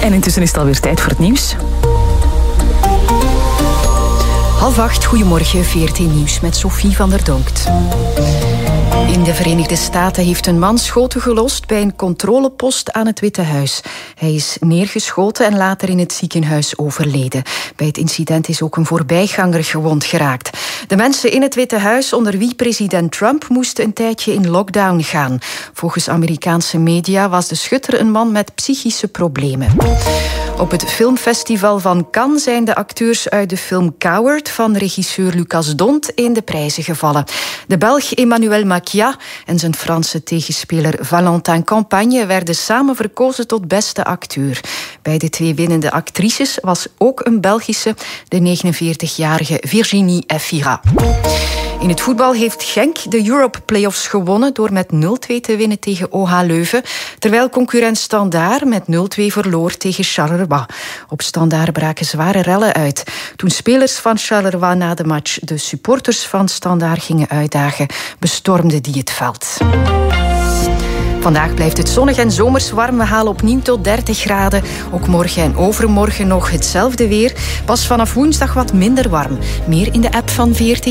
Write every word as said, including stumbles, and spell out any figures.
En intussen is het alweer tijd voor het nieuws. Half acht, goedemorgen, V R T Nieuws met Sophie van der Donkt. In de Verenigde Staten heeft een man schoten gelost bij een controlepost aan het Witte Huis. Hij is neergeschoten en later in het ziekenhuis overleden. Bij het incident is ook een voorbijganger gewond geraakt. De mensen in het Witte Huis, onder wie president Trump, moesten een tijdje in lockdown gaan. Volgens Amerikaanse media was de schutter een man met psychische problemen. Op het filmfestival van Cannes zijn de acteurs uit de film Coward van regisseur Lucas Dont in de prijzen gevallen. De Belg Emmanuel Maquia en zijn Franse tegenspeler Valentin Campagne werden samen verkozen tot beste acteur. Bij de twee winnende actrices was ook een Belgische, de negenenveertigjarige Virginie Efira. In het voetbal heeft Genk de Europe Playoffs gewonnen door met nul twee te winnen tegen O H Leuven, terwijl concurrent Standaard met nul twee verloor tegen Charleroi. Op Standaard braken zware rellen uit. Toen spelers van Charleroi na de match de supporters van Standaard gingen uitdagen, bestormden die het veld. Vandaag blijft het zonnig en zomers warm. We halen opnieuw tot dertig graden. Ook morgen en overmorgen nog hetzelfde weer. Pas vanaf woensdag wat minder warm. Meer in de app van V R T.